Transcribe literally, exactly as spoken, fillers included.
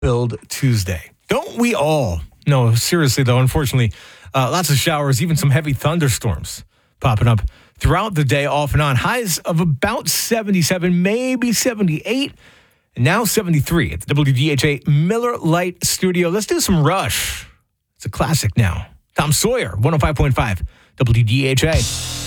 Build Tuesday. Don't we all? No, seriously though, unfortunately, uh, lots of showers, even some heavy thunderstorms popping up throughout the day off and on. Highs of about seventy-seven, maybe seventy-eight, and now seventy-three at the W D H A Miller Lite Studio. Let's do some Rush. It's a classic now. Tom Sawyer, one oh five point five W D H A.